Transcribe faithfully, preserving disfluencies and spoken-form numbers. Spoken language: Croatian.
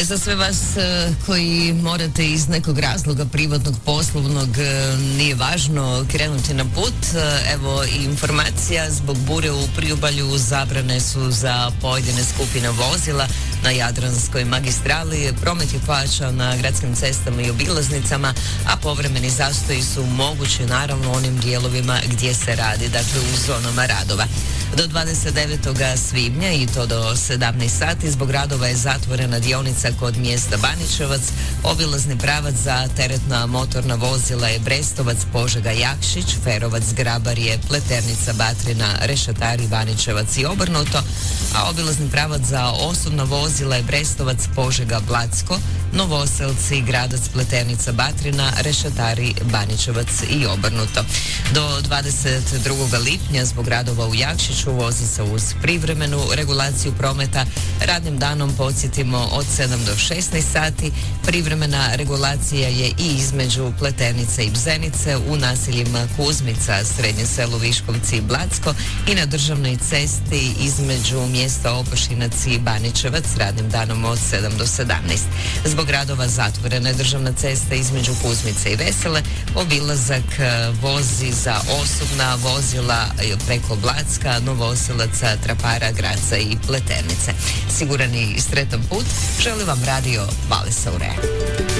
za sve vas e, koji morate iz nekog razloga privatnog, poslovnog, e, nije važno krenuti na put, e, evo i informacija zbog bure u priobalju zabrane su za pojedine skupine vozila na Jadranskoj magistrali. Promet je pojačao na gradskim cestama i obilaznicama, a povremeni zastoji su mogući naravno u onim dijelovima gdje se radi, dakle u zonama radova. Do dvadeset devetog svibnja i to do sedamnaest sati zbog radova je zatvorena dionica kod mjesta Baničevac. Obilazni pravac za teretna motorna vozila je Brestovac, Požega, Jakšić, Ferovac, Grabarije, Pleternica, Batrina, Rešatari, Baničevac i obrnuto, a obilazni pravac za osobna vozila je Brestovac, Požega, Blacko, Novoselci, Gradac, Pleternica, Batrina, Rešatari, Baničevac i obrnuto. Do dvadeset drugog lipnja zbog radova u Jakšiću vozi se uz privremenu regulaciju prometa. Radnim danom podsjetimo od sedam do šesnaest sati. Privremena regulacija je i između Pleternice i Bzenice u naseljima Kuzmica, Srednje selo Viškovci i Blacko i na državnoj cesti između mjesta Opošinac i Baničevac radnim danom od sedam do sedamnaest. Zbog radova zatvorena je državna cesta između Kuzmice i Vesele. Obilazak vozi za osobna vozila preko Blacka, Novoselaca, Trapara, Graca i Pleternice. Siguran i sretan put želi vam radio Valesa Urea.